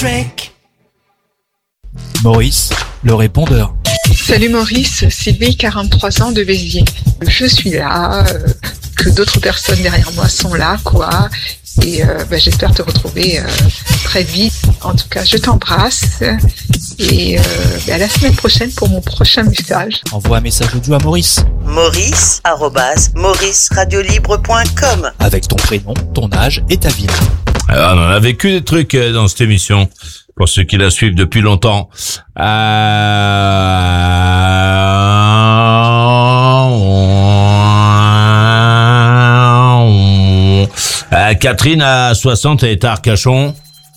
Maurice, le répondeur. Salut Maurice, Sylvie, 43 ans de Béziers. Je suis là, que d'autres personnes derrière moi sont là, quoi. Et j'espère te retrouver très vite. En tout cas, je t'embrasse. Et à la semaine prochaine pour mon prochain message. Envoie un message audio à Maurice. Maurice@mauricradiolibre.com Avec ton prénom, ton âge et ta ville. Alors, on a vécu des trucs dans cette émission. Pour ceux qui la suivent depuis longtemps. Catherine à 60 est à Arcachon.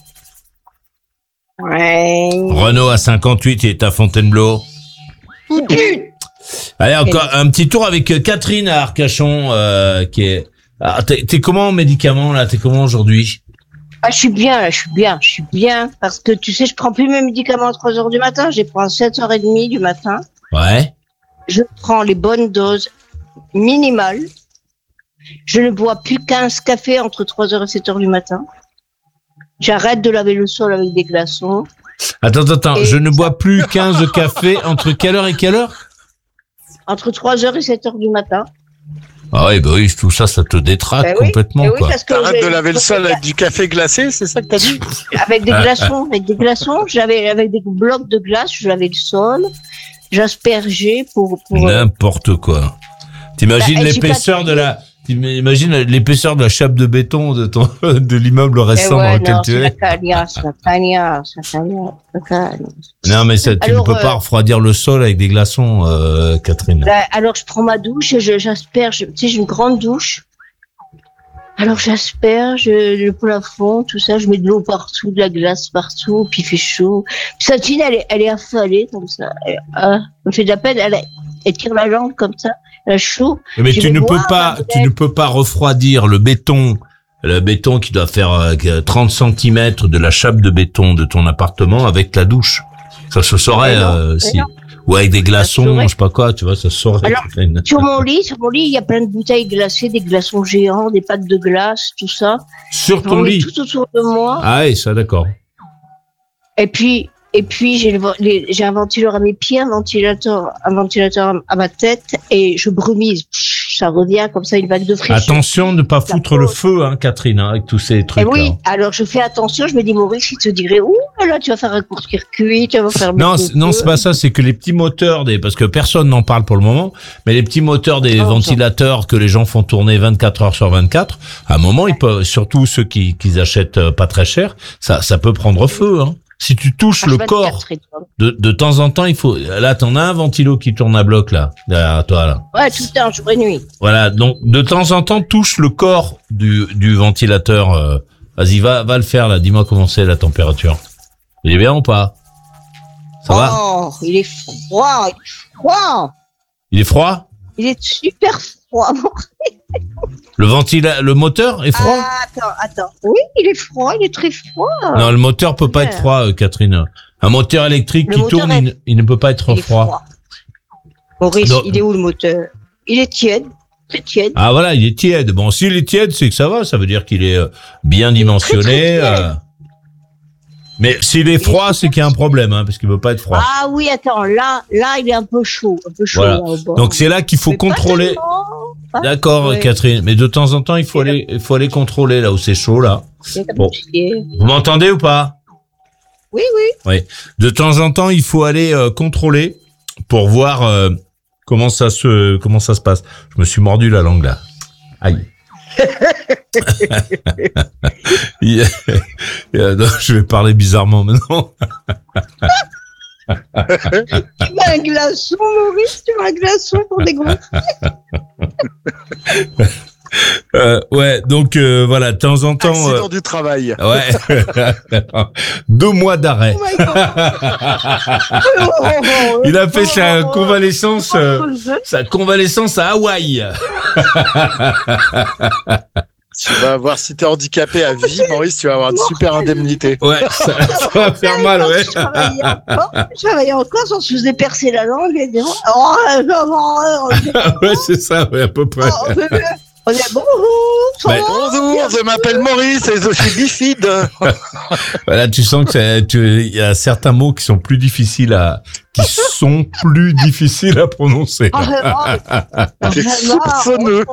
Ouais. Renaud à 58 est à Fontainebleau. Allez, encore un petit tour avec Catherine à Arcachon, qui est... Ah, t'es comment en médicaments, là? T'es comment aujourd'hui? Ah, je suis bien, parce que tu sais, je prends plus mes médicaments à 3h du matin, je les prends à 7h30 du matin. Ouais. Je prends les bonnes doses minimales. Je ne bois plus 15 cafés entre 3h et 7h du matin. J'arrête de laver le sol avec des glaçons. Attends, je ne bois plus 15 cafés entre quelle heure et quelle heure? Entre 3h et 7h du matin. Ah oui, oui, tout ça te détraque complètement, quoi. Parce que t'arrêtes de laver le sol avec du café glacé, c'est ça que t'as dit? Avec des glaçons, j'avais avec des blocs de glace, je lavais le sol, j'aspergeais pour n'importe quoi. T'imagines l'épaisseur de la chape de béton de l'immeuble récent dans lequel tu es. Non, mais ça, tu ne peux pas refroidir le sol avec des glaçons, Catherine. Alors, je prends ma douche et j'asperge. Tu sais, j'ai une grande douche. Alors, j'asperge le plafond, tout ça. Je mets de l'eau partout, de la glace partout, puis il fait chaud. Puis Satine, elle est affalée, comme ça. Elle me fait de la peine. Elle tire la jambe comme ça. Elle a chaud. Mais tu ne peux pas refroidir le béton qui doit faire 30 cm de la chape de béton de ton appartement avec la douche. Ça se saurait, si. Ou avec des glaçons, je sais pas quoi, tu vois, ça se saurait. Alors, sur mon lit, il y a plein de bouteilles glacées, des glaçons géants, des pâtes de glace, tout ça. Sur ton lit? Tout autour de moi. Ah oui, ça, d'accord. Et puis, j'ai un ventilateur à mes pieds, un ventilateur à ma tête, et je brumise. Ça revient comme ça, une vague de fraîcheur. Attention de ne pas foutre le feu, hein, Catherine, avec tous ces trucs. Et oui, alors je fais attention, je me dis, Maurice, il te dirait, là, tu vas faire un court-circuit, tu vas faire Non, c'est pas ça, c'est que les petits moteurs parce que personne n'en parle pour le moment, mais les petits moteurs des ventilateurs que les gens font tourner 24 heures sur 24, à un moment, ils peuvent, surtout ceux qui achètent pas très cher, ça peut prendre feu, hein. Si tu touches le corps, de temps en temps, il faut, là, t'en as un ventilo qui tourne à bloc, là, derrière toi, là. Ouais, tout le temps, jour et nuit. Voilà. Donc, de temps en temps, touche le corps du ventilateur, vas-y, va le faire, là. Dis-moi comment c'est, la température. Il est bien ou pas? Ça va? Oh, il est froid. Il est froid? Il est super froid. Le moteur est froid? Attends. Oui, il est froid, il est très froid. Non, le moteur peut pas être froid, Catherine. Un moteur électrique qui tourne, il ne peut pas être froid. Maurice, il est où le moteur? Il est tiède, très tiède. Ah voilà, il est tiède. Bon, s'il est tiède, c'est que ça va, ça veut dire qu'il est bien dimensionné. Mais s'il est froid, c'est qu'il y a un problème, hein, parce qu'il peut pas être froid. Ah oui, attends, là, il est un peu chaud. Voilà. Donc c'est là qu'il faut contrôler. D'accord, ouais. Catherine. Mais de temps en temps, il faut aller contrôler là où c'est chaud, là. Bon. Vous m'entendez ou pas? Oui. Oui. De temps en temps, il faut aller contrôler pour voir comment ça se passe. Je me suis mordu la langue là. Aïe. Non, je vais parler bizarrement maintenant. Tu veux un glaçon, Maurice? Tu veux un glaçon pour dégonfler? Ouais, donc voilà, de temps en temps. Accident du travail. Ouais. 2 mois d'arrêt. Il a fait sa convalescence à Hawaï. Tu vas voir, si t'es handicapé à vie, Maurice, tu vas avoir une super indemnité. Ouais, ça va faire mal, ouais. Je travaillais encore, on se faisait percer la langue et dire, ouais, c'est ça, ouais, à peu près. On est bonjour. Mais- Bonjour, je m'appelle Maurice et je suis bifide. Voilà, tu sens que il y a certains mots qui sont plus difficiles à prononcer. C'est soupçonneux.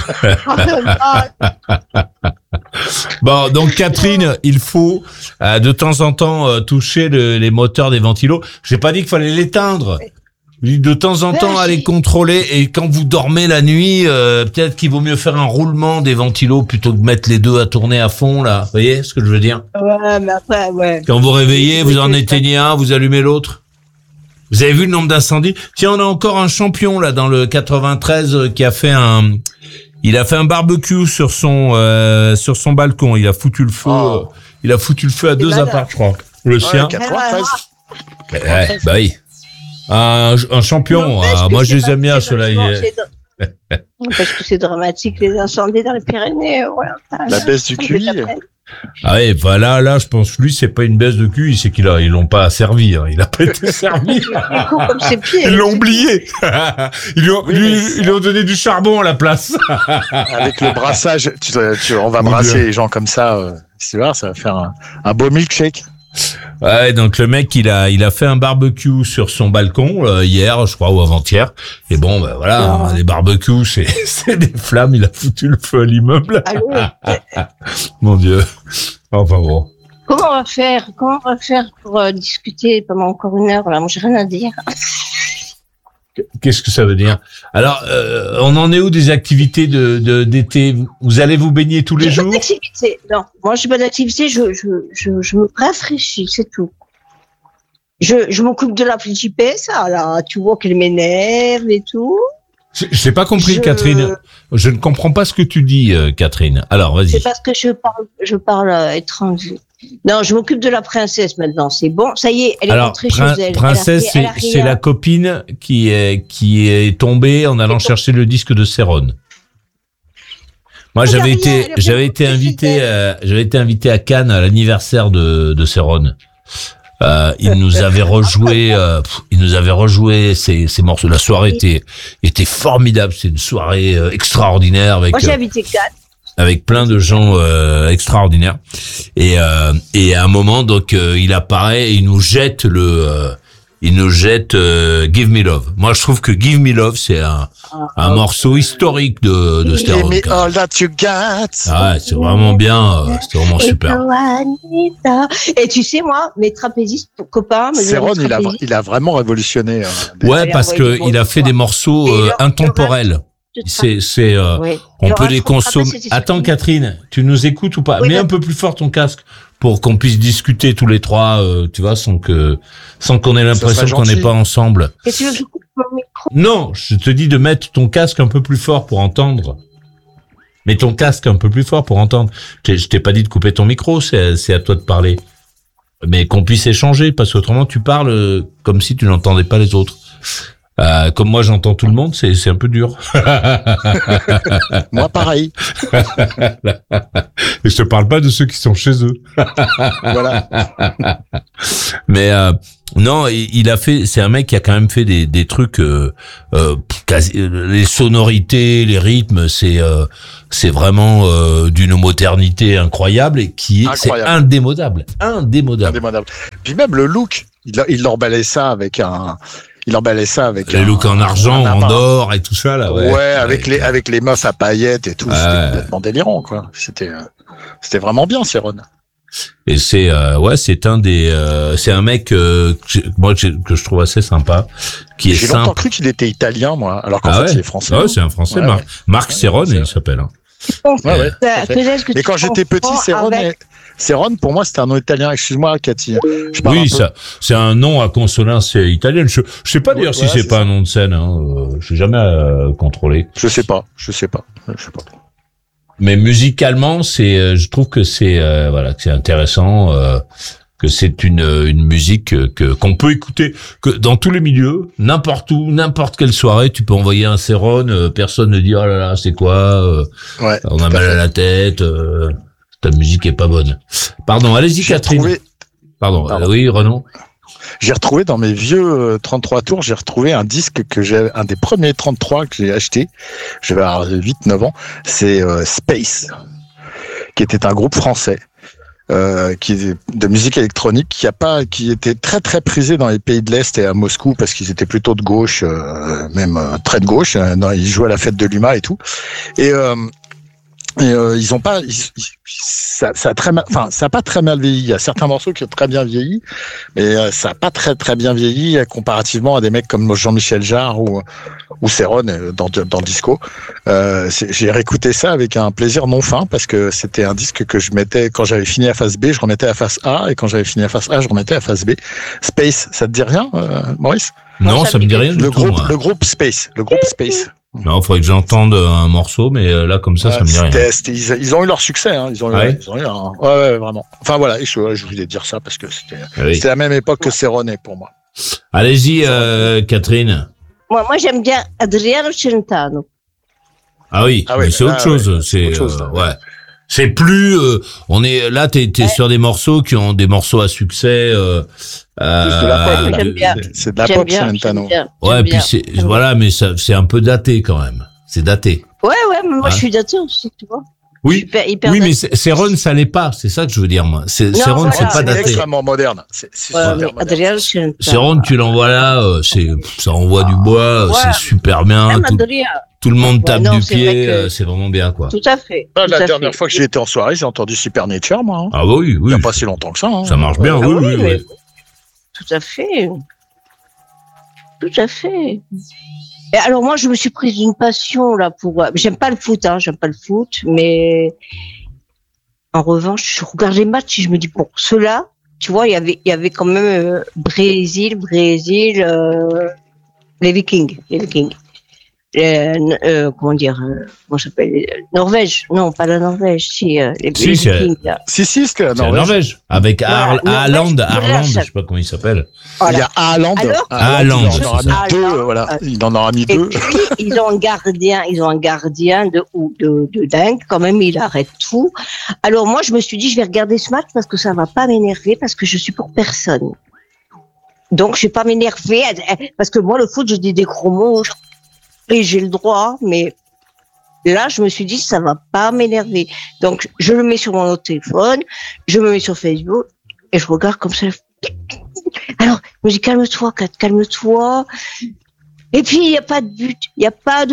Bon, donc Catherine, il faut de temps en temps toucher les moteurs des ventilos. J'ai pas dit qu'il fallait l'éteindre. De temps en temps, aller contrôler. Et quand vous dormez la nuit, peut-être qu'il vaut mieux faire un roulement des ventilos plutôt que de mettre les deux à tourner à fond, là. Vous voyez ce que je veux dire? Ouais, mais après, ouais. Quand vous réveillez, vous en éteignez un, vous allumez l'autre. Vous avez vu le nombre d'incendies? Tiens, on a encore un champion, là, dans le 93, qui a fait il a fait un barbecue sur son balcon. Il a foutu le feu, il a foutu le feu à 2 apparts, je crois. Le sien. 93. Ouais, bah oui. Un champion. Moi, je les aime bien, ceux-là. Parce que c'est dramatique, les incendies dans les Pyrénées. Ouais. La baisse du QI. Ah ouais, voilà, là, je pense, lui, c'est pas une baisse de QI, c'est ils l'ont pas servi, hein. Il a pas été servi. Il court comme ses pieds. Ils l'ont oublié. Ils lui ont donné du charbon à la place. Avec le brassage, on va brasser les gens comme ça. Tu vois, ça va faire un beau milkshake. Ouais, donc le mec, il a fait un barbecue sur son balcon hier, je crois, ou avant-hier. Et bon, ben voilà, les barbecues, c'est des flammes. Il a foutu le feu à l'immeuble. Allô. Mon Dieu. Enfin bon. Comment on va faire pour discuter pendant encore 1 heure là? Moi, j'ai rien à dire. Qu'est-ce que ça veut dire? Alors, on en est où des activités d'été? Vous allez vous baigner tous les jours? Pas d'activité. Non, moi j'ai pas d'activité. Je me rafraîchis, c'est tout. Je m'occupe de la petite ça là. Tu vois qu'elle m'énerve et tout. J'ai pas compris, Catherine. Je ne comprends pas ce que tu dis, Catherine. Alors, vas-y. C'est parce que je parle étranger. Non, je m'occupe de la princesse maintenant. C'est bon, ça y est, elle est rentrée chez elle. Princesse, c'est la copine qui est tombée en allant chercher le disque de Céron. Moi, j'avais été invité à Cannes à l'anniversaire de Céron. Il nous avait rejoué ces morceaux. La soirée était formidable. C'est une soirée extraordinaire avec. Moi, j'ai invité Cannes. Avec plein de gens extraordinaires et à un moment donc il apparaît et il nous jette Give Me Love. Moi je trouve que Give Me Love c'est un morceau historique de Céron. Give me all that you got. Ah ouais, c'est vraiment bien, c'était vraiment super. Et tu sais moi, mes trapézistes copains, Céron il a vraiment révolutionné. Ouais, parce que il a fait des morceaux intemporels. On peut les consommer. Attends, Catherine, tu nous écoutes ou pas? Mets un peu plus fort ton casque pour qu'on puisse discuter tous les trois, tu vois, sans qu'on ait l'impression qu'on n'est pas ensemble. Et tu veux que je coupe mon micro? Non, je te dis de mettre ton casque un peu plus fort pour entendre. Mets ton casque un peu plus fort pour entendre. Je t'ai pas dit de couper ton micro, c'est à toi de parler. Mais qu'on puisse échanger, parce qu'autrement tu parles comme si tu n'entendais pas les autres. Comme moi j'entends tout le monde, c'est un peu dur. Moi pareil. Et je te parle pas de ceux qui sont chez eux. Voilà. Mais non, c'est un mec qui a quand même fait des trucs les sonorités, les rythmes, c'est vraiment d'une modernité incroyable et c'est indémodable. Puis même le look, il emballait ça avec les looks en argent, en or et tout ça là. Ouais, avec les meufs à paillettes et tout, c'était complètement délirant quoi. C'était vraiment bien Céron. Et c'est un mec que je trouve assez sympa, qui est simple. J'ai longtemps cru qu'il était italien moi, alors qu'en fait il est français. Ouais, c'est un français, Marc Céron il s'appelle. Hein. Mais quand j'étais petit, Céron, pour moi, c'était un nom italien. Excuse-moi, Cathy. Oui, c'est un nom à consonance italienne. Je sais pas d'ailleurs si c'est pas un nom de scène. Je n'ai jamais contrôlé. Je sais pas. Mais musicalement, je trouve que c'est intéressant. Que c'est une musique qu'on peut écouter que dans tous les milieux, n'importe où, n'importe quelle soirée, tu peux envoyer un Céron, personne ne dit oh là là c'est quoi, on a mal à la tête, ta musique est pas bonne. Pardon, allez-y Catherine. Pardon. Oui Renaud. j'ai retrouvé dans mes vieux 33 tours, j'ai retrouvé un disque un des premiers 33 que j'ai acheté. Je vais avoir 8-9 ans. C'est Space, qui était un groupe français. Qui est de musique électronique, qui était très très prisé dans les pays de l'Est et à Moscou parce qu'ils étaient plutôt de gauche, même très de gauche. Ils jouaient à la fête de l'UMA et tout. Et ils ont pas, ça a pas très mal vieilli. Il y a certains morceaux qui ont très bien vieilli, mais ça a pas très très bien vieilli comparativement à des mecs comme Jean-Michel Jarre ou Céron dans le disco. J'ai réécouté ça avec un plaisir non fin parce que c'était un disque que je mettais quand j'avais fini la face B, je remettais la face A, et quand j'avais fini la face A, je remettais la face B. Space, ça te dit rien, Maurice? Non, ça me dit rien du tout. Le groupe Space. Non, il faudrait que j'entende un morceau, mais là, comme ça me dit rien. Ils ont eu leur succès, hein. Ils ont eu ouais, vraiment. Enfin, voilà. Et je voulais dire ça parce que c'était la même époque que Céroné pour moi. Allez-y, Catherine. Moi, j'aime bien Adriano Celentano. Ah oui, mais c'est autre chose. C'est autre chose, ouais. C'est plus, t'es sur des morceaux qui ont des morceaux à succès, j'aime bien. C'est de la pop, Celentano. Ouais, puis voilà, mais c'est un peu daté quand même. C'est daté. Ouais, mais moi, je suis daté aussi, tu vois. Oui, hyper mais Céron, ça l'est pas. C'est ça que je veux dire, moi. Céron, c'est pas daté. C'est extrêmement moderne. Céron, tu l'envoies là, ça envoie du bois, c'est super bien. Tout le monde tape du pied, c'est vraiment bien, quoi. Tout à fait. La dernière fois que j'ai été en soirée, j'ai entendu Supernature, moi. Ah bah oui. Il n'y a pas si longtemps que ça. Ça marche bien, oui. Tout à fait. Et alors moi, je me suis prise d'une passion là j'aime pas le foot, mais en revanche, je regarde les matchs et je me dis bon, ceux-là, tu vois, il y avait quand même Brésil, les Vikings. Comment s'appelle? Norvège? Non, pas la Norvège, les Vikings. Si, c'était la Norvège. Avec Haaland, je sais pas comment il s'appelle. Voilà. Il y a Haaland. Haaland. Il en aura mis deux, voilà. Il en aura mis deux. Et puis, ils ont un gardien de dingue, quand même, il arrête tout. Alors, moi, je me suis dit, je vais regarder ce match parce que ça va pas m'énerver, parce que je suis pour personne. Donc, je vais pas m'énerver, parce que moi, le foot, je dis des gros mots, et j'ai le droit, mais là, je me suis dit, ça va pas m'énerver. Donc, je le mets sur mon autre téléphone, je me mets sur Facebook, et je regarde comme ça. Alors, je me dis, calme-toi, Kat, calme-toi. Et puis, il n'y a pas de but. Il y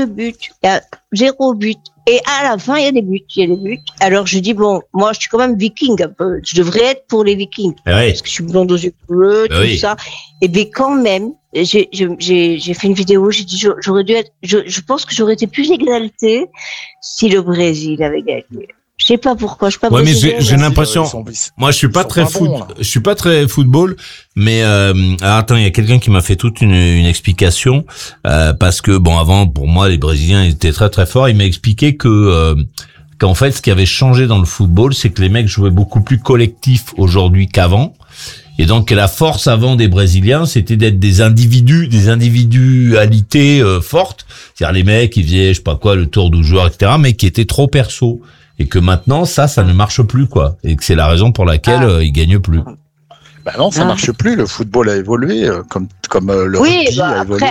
a 0 but. Et à la fin, il y a des buts. Alors, je dis, bon, moi, je suis quand même viking un peu. Je devrais être pour les vikings. Parce que je suis blonde aux yeux bleus, tout ça. Et bien, quand même, j'ai fait une vidéo, j'ai dit, j'aurais dû être, je pense que j'aurais été plus exaltée si le Brésil avait gagné. Je sais pas pourquoi, je suis pas brésilienne. Mais j'ai l'impression, moi je suis pas très football, mais attends, il y a quelqu'un qui m'a fait toute une explication parce que bon, avant pour moi les Brésiliens étaient très très forts, il m'a expliqué qu'en fait ce qui avait changé dans le football, c'est que les mecs jouaient beaucoup plus collectif aujourd'hui qu'avant. Et donc la force avant des Brésiliens, c'était d'être des individualités fortes, c'est-à-dire les mecs qui faisaient je sais pas quoi le tour du joueur, etc., mais qui étaient trop perso. Et que maintenant, ça ne marche plus, quoi. Et que c'est la raison pour laquelle ils gagnent plus. Bah non, ça marche plus. Le football a évolué, comme le rugby a évolué.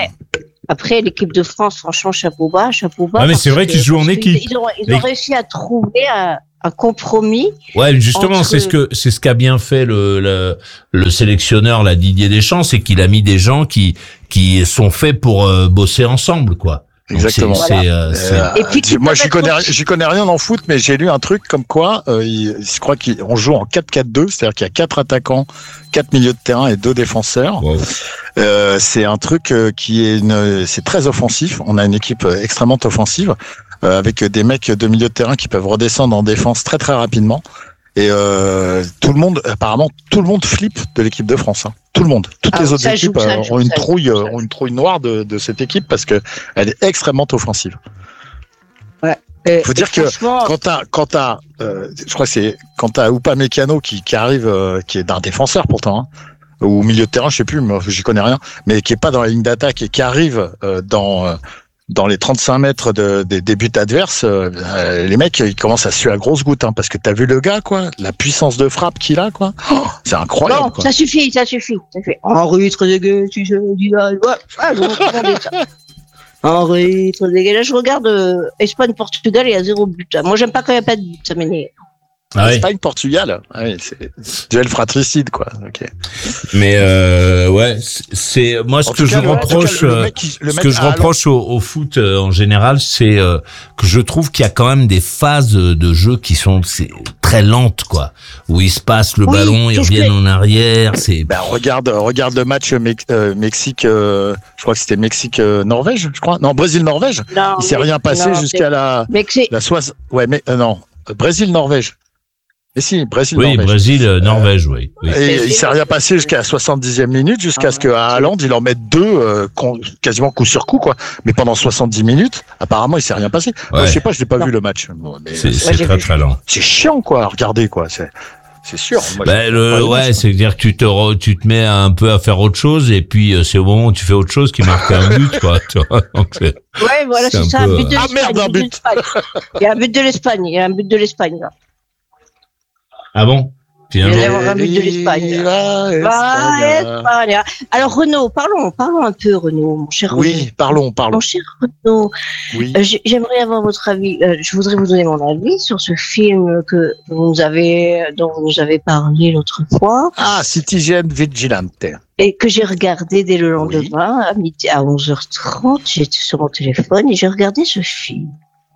Après, l'équipe de France, franchement, chapeau bas. Ah, mais c'est vrai qu'ils jouent en équipe. Ils ont réussi à trouver un compromis. Ouais, justement, c'est ce qu'a bien fait le sélectionneur, là, Didier Deschamps, c'est qu'il a mis des gens qui sont faits pour bosser ensemble, quoi. Exactement. Et puis, moi, j'y connais rien en foot, mais j'ai lu un truc comme quoi, je crois qu'on joue en 4-4-2, c'est-à-dire qu'il y a 4 attaquants, 4 milieux de terrain et 2 défenseurs. Wow. C'est un truc c'est très offensif. On a une équipe extrêmement offensive, avec des mecs de milieu de terrain qui peuvent redescendre en défense très très rapidement. Et tout le monde flippe de l'équipe de France. Hein. Tout le monde, toutes les autres équipes ont une trouille noire de cette équipe parce que elle est extrêmement offensive. Ouais. Faut dire que quand t'as, je crois que c'est quand t'as Upamecano qui arrive, qui est d'un défenseur pourtant, hein, ou au milieu de terrain, je sais plus, mais j'y connais rien, mais qui est pas dans la ligne d'attaque et qui arrive dans dans les 35 mètres des buts adverses, les mecs, ils commencent à suer à grosses gouttes, hein, parce que t'as vu le gars, quoi, la puissance de frappe qu'il a, quoi. Oh, c'est incroyable, Non, quoi. ça suffit. Henri, très dégueu, tu sais, dis là, ouais, je m'entendais ça. Henri, très dégueu. Là, je regarde Espagne-Portugal, il y a 0 but. Moi, j'aime pas quand il n'y a pas de but, ça m'énerve. Ah oui. Espagne-Portugal. Ah oui, c'est duel fratricide, quoi. Ok. Mais ouais, c'est moi ce En que tout je cas, le reproche, ce que je reproche au foot en général, c'est que je trouve qu'il y a quand même des phases de jeu qui sont très lentes, quoi, où il se passe le ballon, ils reviennent en arrière, c'est. Ben regarde le match Mexique. Je crois que c'était Mexique-Norvège, je crois. Non, Brésil-Norvège. Il s'est rien passé jusqu'à la soixante. Ouais, mais non, Brésil-Norvège. Et si, Brésil-Norvège. Oui, Brésil-Norvège, oui. Et il s'est rien passé jusqu'à la 70e minute, jusqu'à ce que Haaland, il en mette 2, quasiment coup sur coup, quoi. Mais pendant 70 minutes, apparemment, il s'est rien passé. Ouais. Moi, je sais pas, je n'ai pas vu le match. Mais C'est très très lent. c'est chiant, quoi, à regarder, quoi. C'est sûr. Moi, c'est-à-dire que tu te mets un peu à faire autre chose, et puis c'est au moment où tu fais autre chose qui marque un but, quoi. Tu vois, donc Ouais, voilà, c'est ça, un but de Ah, l'Espagne. merde, un but. Il y a un but de l'Espagne, là. Ah bon? Il Finalement. va y avoir un but de l'Espagne. Espagne. Alors, Renaud, parlons un peu, Renaud, mon cher Renaud. Oui, parlons. Mon cher Renaud, Oui. j'aimerais avoir votre avis. Je voudrais vous donner mon avis sur ce film dont vous nous avez parlé l'autre fois. Ah, Citizen Vigilante. Et que j'ai regardé dès le lendemain, à midi, à 11h30. J'étais sur mon téléphone et j'ai regardé ce film.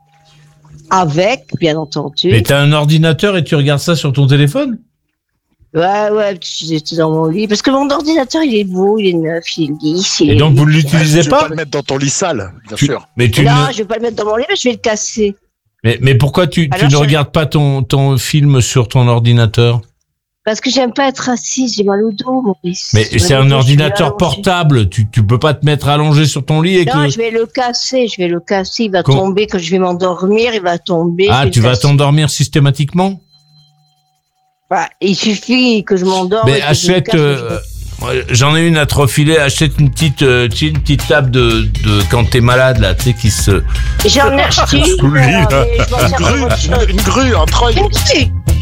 Avec, bien entendu. Mais t'as un ordinateur et tu regardes ça sur ton téléphone? Ouais, j'étais dans mon lit. Parce que mon ordinateur, il est beau, il est neuf, il est lisse. Et donc vous ne l'utilisez Tu vas pas? pas le mettre dans ton lit sale, bien sûr. Mais tu Non, je vais pas le mettre dans mon lit, mais je vais le casser. mais pourquoi tu Alors, ne regardes pas ton film sur ton ordinateur? Parce que j'aime pas être assise, j'ai mal au dos, Maurice. Mais c'est un ordinateur portable, tu peux pas te mettre allongé sur ton lit et Non, que... je vais le casser, il va tomber, quand je vais m'endormir, il va tomber. Ah, tu vas t'endormir systématiquement? Voilà, il suffit que je m'endorme. Mais achète, j'en ai une à te refiler, achète une petite table de quand t'es malade, là, tu sais, qui se... J'en ai acheté Sous le lit, là. une, mais je m'en sers pour autre chose. Une grue, un treuil. Une grue.